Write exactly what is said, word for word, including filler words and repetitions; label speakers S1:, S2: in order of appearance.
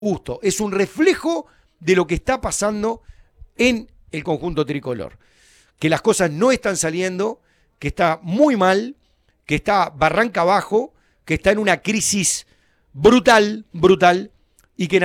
S1: gusto, es un reflejo de lo que está pasando en el conjunto tricolor. Que las cosas no están saliendo, que está muy mal, que está barranca abajo, que está en una crisis brutal, brutal, y que